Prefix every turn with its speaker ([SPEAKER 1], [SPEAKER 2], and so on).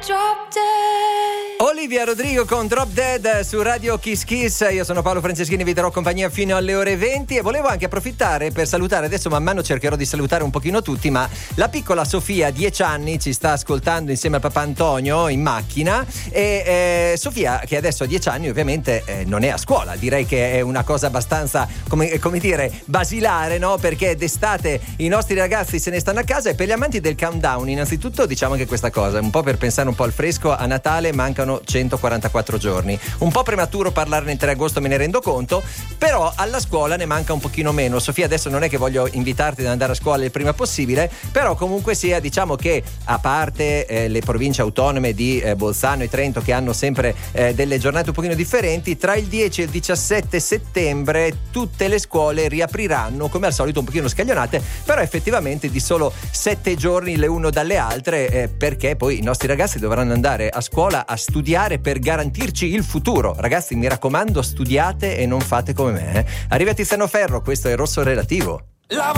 [SPEAKER 1] drop dead.
[SPEAKER 2] Olivia Rodrigo con Drop Dead su Radio Kiss Kiss. Io sono Paolo Franceschini, vi darò compagnia fino alle ore 20 e volevo anche approfittare per salutare, adesso man mano cercherò di salutare un pochino tutti, ma la piccola Sofia, 10 anni, ci sta ascoltando insieme al papà Antonio in macchina e Sofia, che adesso ha 10 anni, ovviamente non è a scuola, direi che è una cosa abbastanza, come dire, basilare, no? Perché d'estate i nostri ragazzi se ne stanno a casa e per gli amanti del countdown, innanzitutto diciamo anche questa cosa, un po' per pensare un po' al fresco, a Natale mancano 144 giorni, un po' prematuro parlarne il 3 agosto, me ne rendo conto, però alla scuola ne manca un pochino meno. Sofia, adesso non è che voglio invitarti ad andare a scuola il prima possibile, però comunque sia, diciamo che a parte le province autonome di Bolzano e Trento che hanno sempre delle giornate un pochino differenti, tra il 10 e il 17 settembre tutte le scuole riapriranno come al solito un pochino scaglionate, però effettivamente di solo 7 giorni le uno dalle altre, perché poi i nostri ragazzi dovranno andare a scuola a studiare per garantirci il futuro. Ragazzi, mi raccomando, studiate e non fate come me. Arriva Tiziano Ferro, questo è Rosso Relativo.